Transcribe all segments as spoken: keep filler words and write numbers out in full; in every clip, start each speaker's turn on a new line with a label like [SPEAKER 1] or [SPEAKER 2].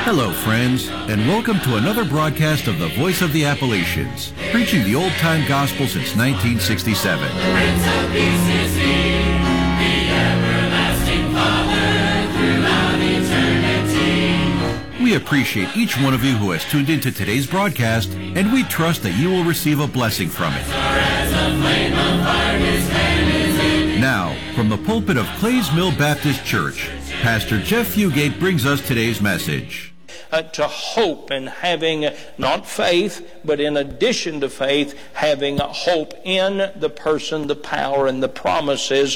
[SPEAKER 1] Hello, friends, and welcome to another broadcast of the Voice of the Appalachians, preaching the old-time gospel since nineteen sixty-seven.
[SPEAKER 2] The Prince of Peace is He, the everlasting Father throughout eternity.
[SPEAKER 1] We appreciate each one of you who has tuned into today's broadcast, and we trust that you will receive a blessing from it. Now, from the pulpit of Clays Mill Baptist Church, Pastor Jeff Fugate brings us today's message.
[SPEAKER 3] Uh, to hope and having uh, not faith, but in addition to faith, having hope in the person, the power, and the promises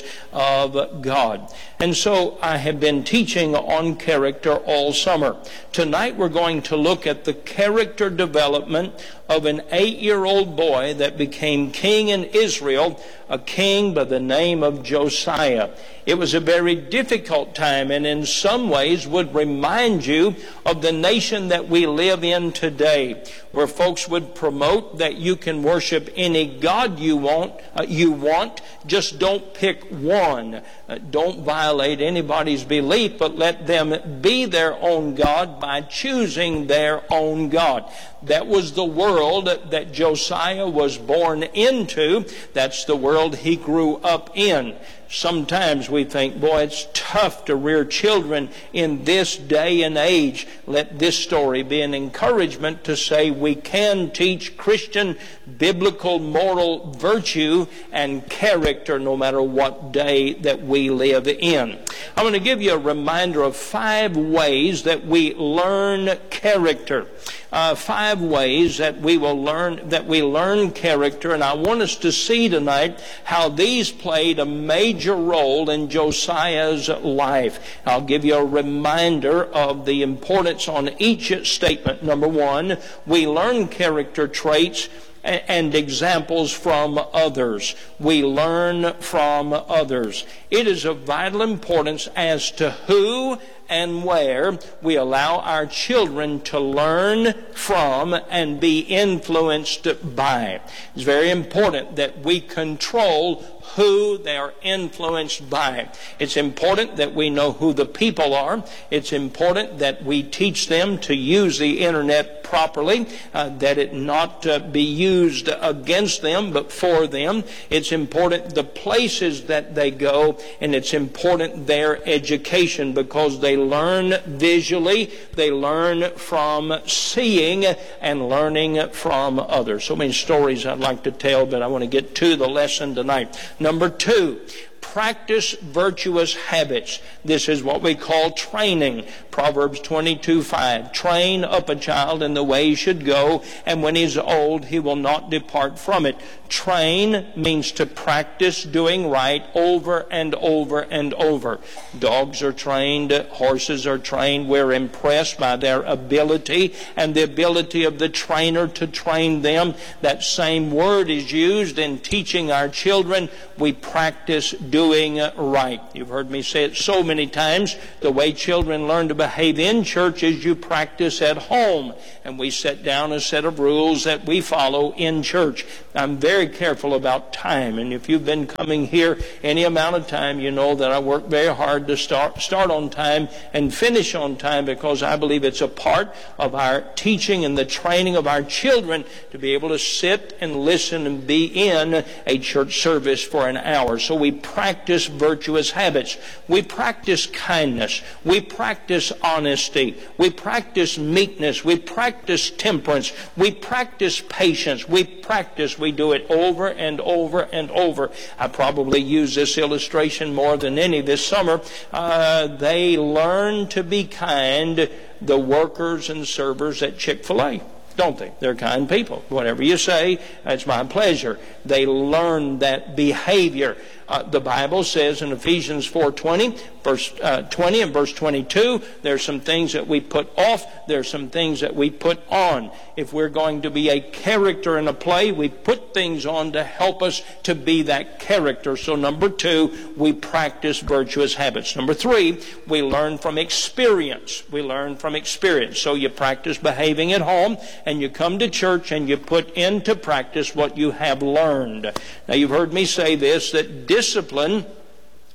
[SPEAKER 3] of God. And so I have been teaching on character all summer. Tonight we're going to look at the character development of an eight-year-old boy that became king in Israel, a king by the name of Josiah. It was a very difficult time, and in some ways would remind you of the nation that we live in today, where folks would promote that you can worship any God you want, uh, you want, just don't pick one. Uh, don't violate anybody's belief, but let them be their own God by choosing their own God. That was the world that Josiah was born into. That's the world he grew up in. Sometimes we think, boy, it's tough to rear children in this day and age. Let this story be an encouragement to say we can teach Christian, biblical, moral virtue and character no matter what day that we live in. I'm going to give you a reminder of five ways that we learn character. Uh, five ways that we will learn that we learn character, and I want us to see tonight how these played a major role in Josiah's life. I'll give you a reminder of the importance on each statement. Number one, we learn character traits and examples from others. We learn from others. It is of vital importance as to who and where we allow our children to learn from and be influenced by. It's very important that we control who they are influenced by. It's important that we know who the people are. It's important that we teach them to use the internet properly, uh, that it not uh, be used against them but for them. It's important the places that they go, and it's important their education, because they learn visually, they learn from seeing and learning from others. So many stories I'd like to tell, but I want to get to the lesson tonight. Number two, practice virtuous habits. This is what we call training. Proverbs twenty-two five. Train up a child in the way he should go, and when he's old, he will not depart from it. Train means to practice doing right over and over and over. Dogs are trained, horses are trained. We're impressed by their ability and the ability of the trainer to train them. That same word is used in teaching our children. We practice doing right. You've heard me say it so many times. The way children learn to behave in church is you practice at home. And we set down a set of rules that we follow in church. I'm very careful about time. And if you've been coming here any amount of time, you know that I work very hard to start, start on time and finish on time, because I believe it's a part of our teaching and the training of our children to be able to sit and listen and be in a church service for an hour. So we practice virtuous habits. We practice kindness. We practice honesty. We practice meekness. We practice temperance. We practice patience. We practice. We do it over and over and over. I probably use this illustration more than any this summer. Uh, they learn to be kind, the workers and servers at Chick-fil-A. Don't they? They're kind people. Whatever you say, it's my pleasure. They learn that behavior. Uh, the Bible says in Ephesians four twenty, verse uh, twenty and verse twenty-two, there's some things that we put off, there's some things that we put on. If we're going to be a character in a play, we put things on to help us to be that character. So number two, we practice virtuous habits. Number three, we learn from experience. We learn from experience. So you practice behaving at home, and you come to church and you put into practice what you have learned. Now you've heard me say this, that discipline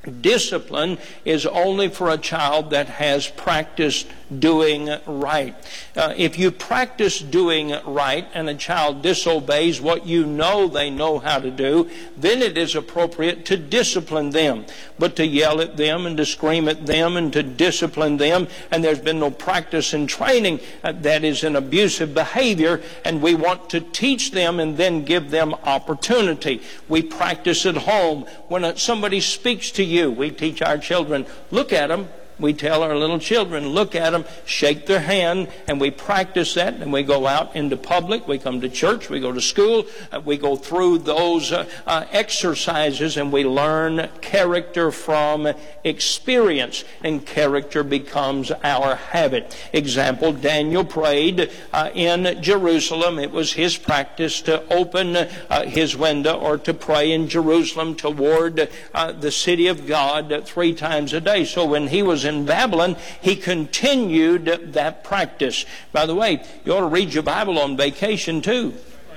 [SPEAKER 3] Discipline is only for a child that has practiced doing right. Uh, if you practice doing right and a child disobeys what you know they know how to do, then it is appropriate to discipline them. But to yell at them and to scream at them and to discipline them, and there's been no practice and training, uh, that is an abusive behavior, and we want to teach them and then give them opportunity. We practice at home. When uh, somebody speaks to you, we teach our children, look at them. We tell our little children, look at them, shake their hand, and we practice that, and we go out into public, we come to church, we go to school, uh, we go through those uh, uh, exercises, and we learn character from experience, and character becomes our habit. Example, Daniel prayed uh, in Jerusalem. It was his practice to open uh, his window or to pray in Jerusalem toward uh, the city of God three times a day. So when he was in Babylon, he continued that practice. By the way, you ought to read your Bible on vacation too.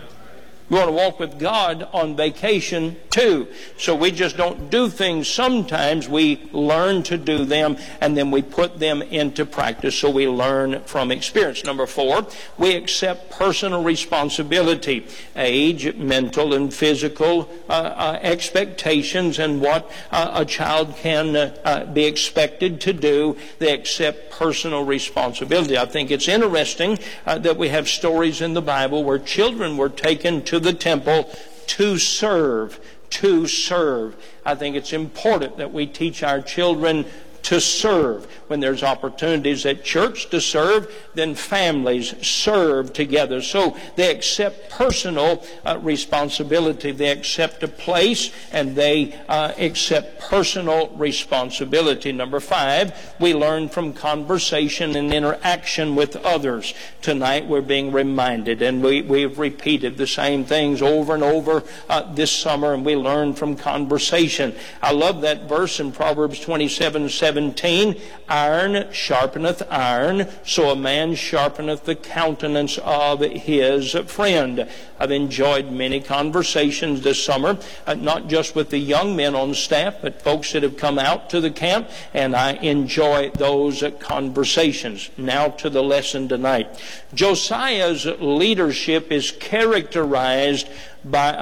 [SPEAKER 3] You want to walk with God on vacation too. So we just don't do things sometimes. We learn to do them, and then we put them into practice, so we learn from experience. Number four, we accept personal responsibility. Age, mental and physical uh, uh, expectations, and what uh, a child can uh, uh, be expected to do. They accept personal responsibility. I think it's interesting uh, that we have stories in the Bible where children were taken to the temple to serve, to serve. I think it's important that we teach our children to serve. When there's opportunities at church to serve, then families serve together. So they accept personal uh, responsibility. They accept a place, and they uh, accept personal responsibility. Number five, we learn from conversation and interaction with others. Tonight we're being reminded, and we, we've repeated the same things over and over uh, this summer, and we learn from conversation. I love that verse in Proverbs twenty-seven seventeen. Iron sharpeneth iron, so a man sharpeneth the countenance of his friend. I've enjoyed many conversations this summer, uh, not just with the young men on staff, but folks that have come out to the camp, and I enjoy those uh, conversations. Now to the lesson tonight. Josiah's leadership is characterized by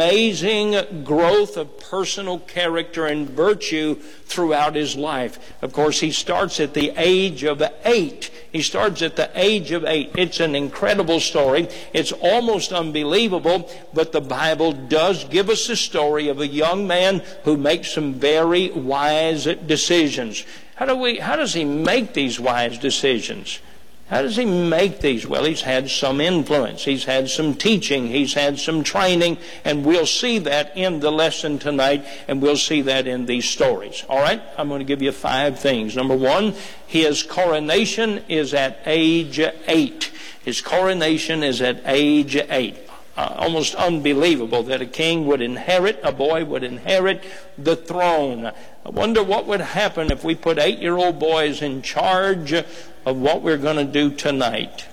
[SPEAKER 3] amazing growth of personal character and virtue throughout his life. Of course, he starts at the age of eight. He starts at the age of eight. It's an incredible story. It's almost unbelievable, but the Bible does give us a story of a young man who makes some very wise decisions. How do we, how does he make these wise decisions? How does he make these? Well, he's had some influence. He's had some teaching. He's had some training. And we'll see that in the lesson tonight, and we'll see that in these stories. All right? I'm going to give you five things. Number one, his coronation is at age eight. His coronation is at age eight. Uh, almost unbelievable that a king would inherit, a boy would inherit the throne. I wonder what would happen if we put eight-year-old boys in charge of what we're going to do tonight.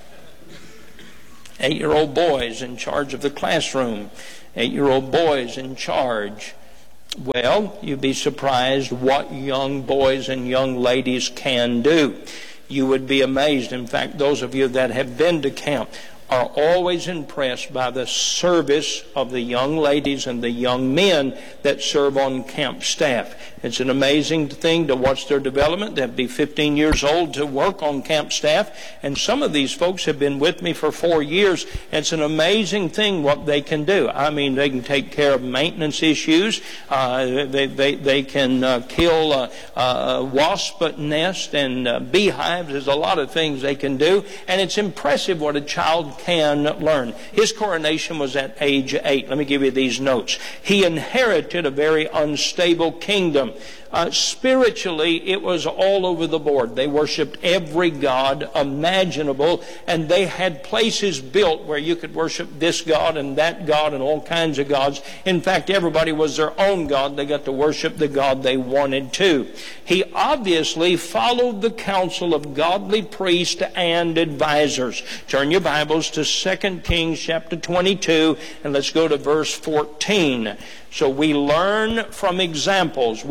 [SPEAKER 3] Eight-year-old boys in charge of the classroom. Eight-year-old boys in charge. Well, you'd be surprised what young boys and young ladies can do. You would be amazed. In fact, those of you that have been to camp are always impressed by the service of the young ladies and the young men that serve on camp staff. It's an amazing thing to watch their development. They'll be fifteen years old to work on camp staff, and some of these folks have been with me for four years. It's an amazing thing what they can do. I mean, they can take care of maintenance issues. Uh, they, they, they can uh, kill uh, uh, wasp nest and uh, beehives. There's a lot of things they can do, and it's impressive what a child can learn. His coronation was at age eight. Let me give you these notes. He inherited a very unstable kingdom. Uh, spiritually, it was all over the board. They worshipped every god imaginable, and they had places built where you could worship this god and that god and all kinds of gods. In fact, everybody was their own god. They got to worship the god they wanted to. He obviously followed the counsel of godly priests and advisors. Turn your Bibles to Second Kings chapter twenty-two, and let's go to verse fourteen. So we learn from examples. We learn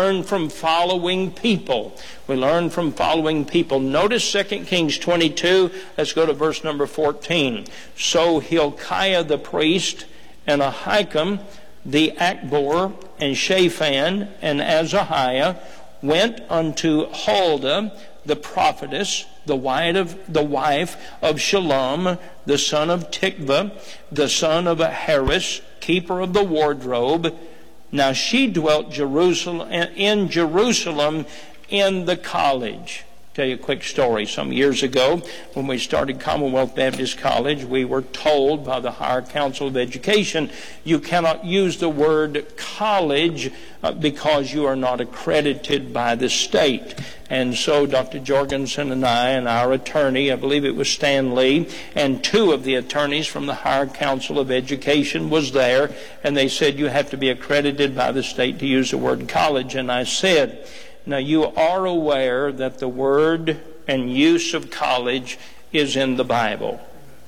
[SPEAKER 3] learn from following people. We learn from following people. Notice Second Kings twenty-two. Let's go to verse number fourteen. So Hilkiah the priest and Ahikam the Akbor and Shaphan and Azahiah went unto Huldah the prophetess, the wife of, the wife of Shallum, the son of Tikvah, the son of Harris, keeper of the wardrobe. Now she dwelt Jerusalem in Jerusalem in the college. Tell you a quick story. Some years ago, when we started Commonwealth Baptist College, we were told by the Higher Council of Education, you cannot use the word college uh, because you are not accredited by the state. And so Doctor Jorgensen and I and our attorney, I believe it was Stan Lee, and two of the attorneys from the Higher Council of Education was there, and they said you have to be accredited by the state to use the word college. And I said, now, you are aware that the word and use of college is in the Bible.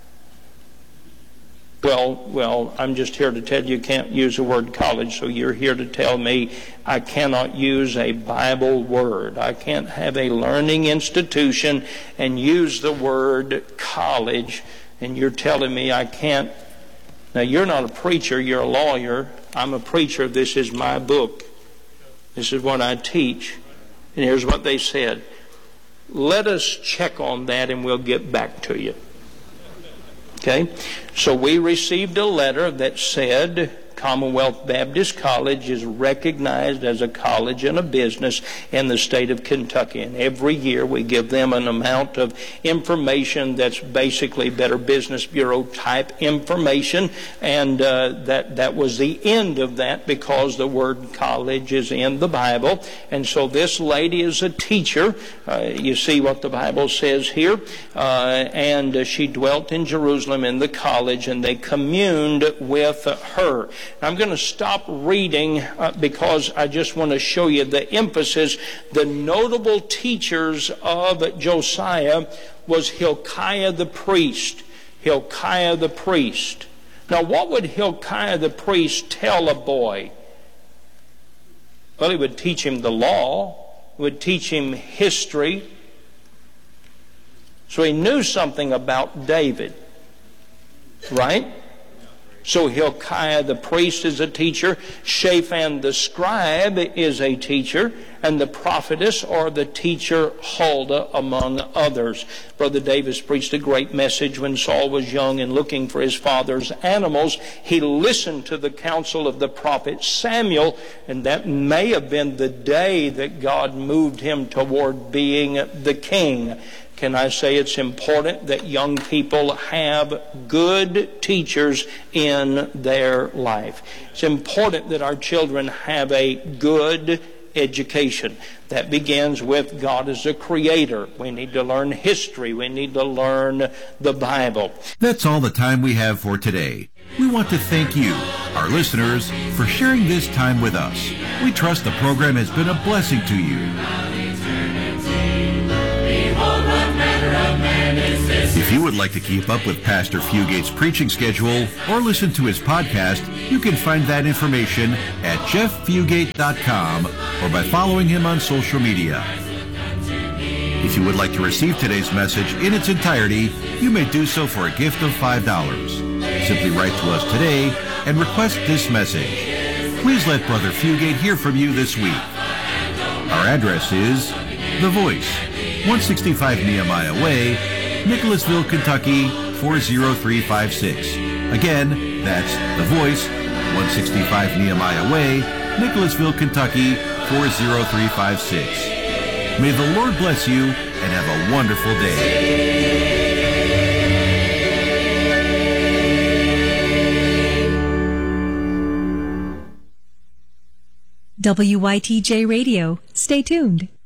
[SPEAKER 3] Well, well, I'm just here to tell you you can't use the word college, so you're here to tell me I cannot use a Bible word. I can't have a learning institution and use the word college, and you're telling me I can't. Now, you're not a preacher, you're a lawyer. I'm a preacher. This is my book. This is what I teach. And here's what they said. Let us check on that and we'll get back to you. Okay? So we received a letter that said Commonwealth Baptist College is recognized as a college and a business in the state of Kentucky. And every year we give them an amount of information that's basically Better Business Bureau type information. And uh, that, that was the end of that because the word college is in the Bible. And so this lady is a teacher. Uh, you see what the Bible says here. Uh, and uh, she dwelt in Jerusalem in the college, and they communed with her. I'm going to stop reading uh, because I just want to show you the emphasis. The notable teachers of Josiah was Hilkiah the priest. Hilkiah the priest. Now, what would Hilkiah the priest tell a boy? Well, he would teach him the law. He would teach him history. So he knew something about David. Right? So Hilkiah the priest is a teacher. Shaphan the scribe is a teacher. And the prophetess or the teacher Huldah among others. Brother Davis preached a great message when Saul was young and looking for his father's animals. He listened to the counsel of the prophet Samuel, and that may have been the day that God moved him toward being the king. Can I say it's important that young people have good teachers in their life? It's important that our children have a good education. That begins with God as a creator. We need to learn history. We need to learn the Bible.
[SPEAKER 1] That's all the time we have for today. We want to thank you, our listeners, for sharing this time with us. We trust the program has been a blessing to you. If you would like to keep up with Pastor Fugate's preaching schedule or listen to his podcast, you can find that information at jeff fugate dot com or by following him on social media. If you would like to receive today's message in its entirety, you may do so for a gift of five dollars. Simply write to us today and request this message. Please let Brother Fugate hear from you this week. Our address is The Voice, one sixty-five Nehemiah Way, Nicholasville, Kentucky, four oh three five six. Again, that's The Voice, one sixty-five Nehemiah Way, Nicholasville, Kentucky, four oh three five six. May the Lord bless you and have a wonderful day.
[SPEAKER 4] W Y T J Radio. Stay tuned.